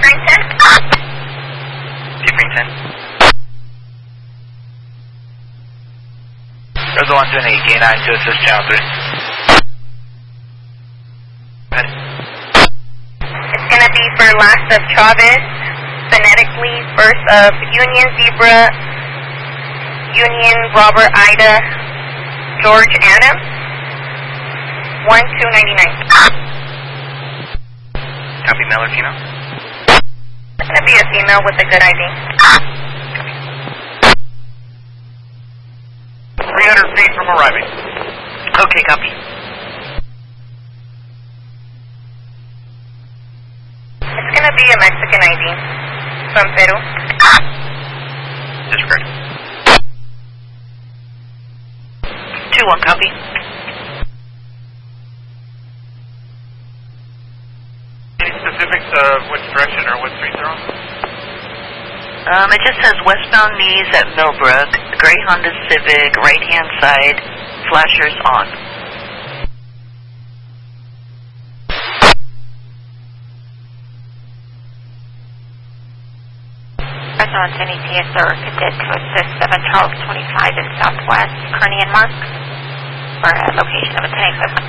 Pickering 10. Pickering 10. There's the 128, K9 to assist channel 3. Go ahead. It's going to be for last of Chavez, phonetically, first of Union Zebra, Union Robert Ida, George Adam, 1299. Copy, male or female? It's going to be a female with a good ID. 300 feet from arriving. Okay, copy. It's going to be a Mexican ID from Peru. Disregard. 2-1, copy. Any specifics of which direction or what street they're on? It just says westbound knees at Millbrook, gray Honda Civic, right-hand side, flashers on. Fresno Antenna TSO or cadet to assist 7 Charles 25 in southwest Kearney and Mark for a location of antenna equipment.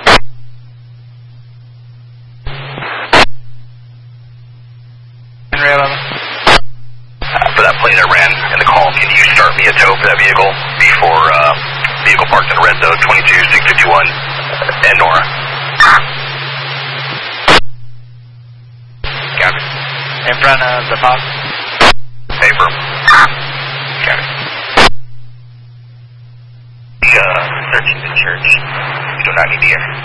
Henry 11. For that plane that ran in the column, can you start me a tow for that vehicle before vehicle parked in the red zone, 22651 and Nora? Copy. In front of the pop. Paper. Copy. Searching the church. We do not need the air.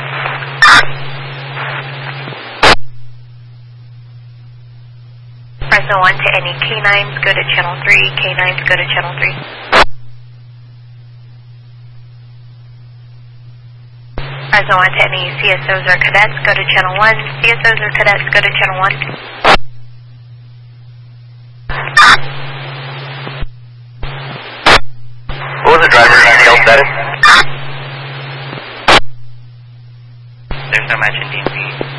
Fresno 1 to any K9s, go to channel 3, K9s, go to channel 3. Fresno 1 to any CSOs or cadets, go to channel 1, CSOs or cadets, go to channel 1. What was the driver's detail status? There's no match in DMV.